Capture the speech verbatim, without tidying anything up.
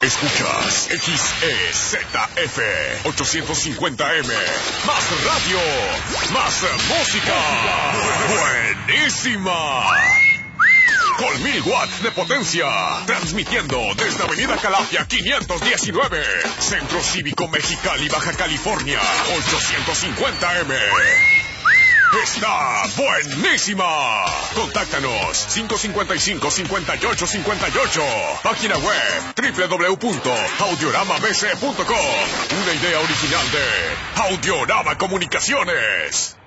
Escuchas X E Z F ochocientos cincuenta M. Más radio, más música. Buenísima. Con mil watts de potencia. Transmitiendo desde Avenida Calafia quinientos diecinueve. Centro Cívico Mexicali, Baja California. ochocientos cincuenta M. ¡Está buenísima! Contáctanos cinco cincuenta y cinco, cincuenta y ocho cincuenta y ocho. Página web doble u doble u doble u punto audiorama b c punto com. Una idea original de Audiorama Comunicaciones.